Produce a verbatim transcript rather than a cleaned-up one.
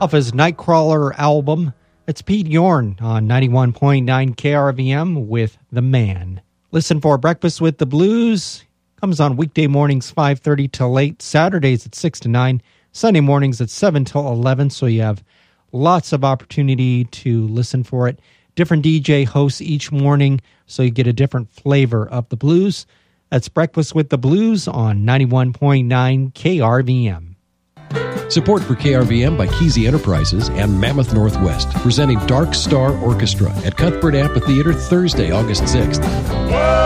off his Nightcrawler album. It's Pete Yorn on ninety-one point nine K R V M with The Man. Listen for Breakfast with the Blues. Comes on weekday mornings five thirty till eight, Saturdays at six to nine, Sunday mornings at seven till eleven, so you have lots of opportunity to listen for it. Different D J hosts each morning, so you get a different flavor of the blues. That's Breakfast with the Blues on ninety-one point nine K R V M. Support for K R V M by Kesey Enterprises and Mammoth Northwest, presenting Dark Star Orchestra at Cuthbert Amphitheater Thursday, August sixth.